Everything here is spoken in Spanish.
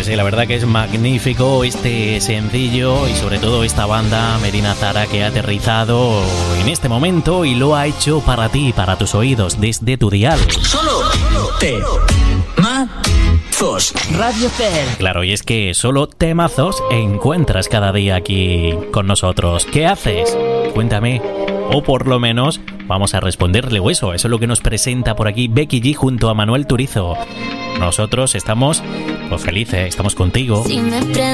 la verdad que es magnífico este sencillo y sobre todo esta banda Medina Zara que ha aterrizado en este momento y lo ha hecho para ti, para tus oídos, desde tu dial. Solo temazos. Radio Fair. Claro, y es que solo temazos encuentras cada día aquí con nosotros. ¿Qué haces? Cuéntame. O por lo menos vamos a responderle eso. Eso es lo que nos presenta por aquí Becky G junto a Manuel Turizo. Nosotros estamos pues felices, estamos contigo.